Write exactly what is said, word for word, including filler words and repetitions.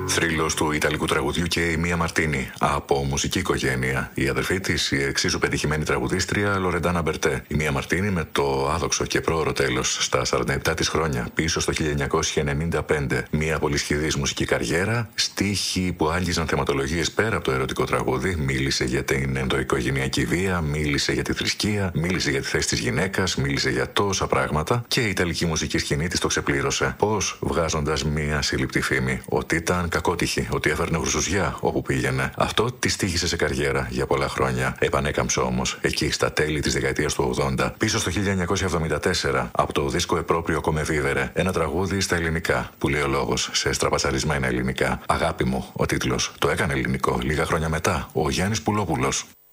Θρύλος του ιταλικού τραγουδιού και η Μία Μαρτίνη. Από μουσική οικογένεια. Η αδερφή της, η εξίσου πετυχημένη τραγουδίστρια Λορεντάνα Μπερτέ. Η Μία Μαρτίνη με το άδοξο και πρόωρο τέλος στα σαράντα επτά της χρόνια, πίσω στο χίλια εννιακόσια ενενήντα πέντε. Μια πολυσχηδής μουσική καριέρα, στίχοι που άγγιζαν θεματολογίες πέρα από το ερωτικό τραγούδι. Μίλησε για την ενδοοικογενειακή βία, μίλησε για τη θρησκεία, μίλησε για τη θέση της γυναίκας, μίλησε για τόσα πράγματα και η ιταλική μουσική σκηνή της το ξεπλήρωσε. Πώς? Βγάζοντας μια σύλληπτη φήμη ότι ήταν κακότυχη, ότι έφερνε γρουσουζιά όπου πήγαινε. Αυτό τη τύχησε σε καριέρα για πολλά χρόνια. Επανέκαμψε όμως εκεί στα τέλη της δεκαετίας του ογδόντα, πίσω στο χίλια εννιακόσια εβδομήντα τέσσερα, από το δίσκο Επρόπριο Come Vivere, ένα τραγούδι στα ελληνικά, που λέει ο λόγος σε στραπατσαρισμένα ελληνικά. Αγάπη μου, ο τίτλος. Το έκανε ελληνικό λίγα χρόνια μετά ο Γιάννης Πουλόπουλος.